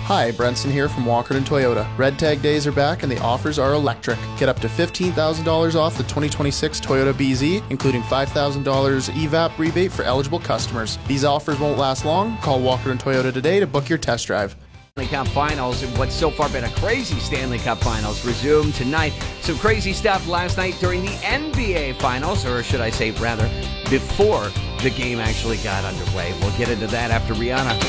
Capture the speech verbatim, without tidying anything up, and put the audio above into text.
Hi, Brenson here from Walkerton Toyota. Red Tag days are back and the offers are electric. Get up to fifteen thousand dollars off the twenty twenty-six Toyota B Z, including five thousand dollars E V A P rebate for eligible customers. These offers won't last long. Call Walkerton Toyota today to book your test drive. Stanley Cup Finals, and what's so far been a crazy Stanley Cup Finals, resume tonight. Some crazy stuff last night during the N B A Finals, or should I say rather, before the game actually got underway. We'll get into that after Rihanna.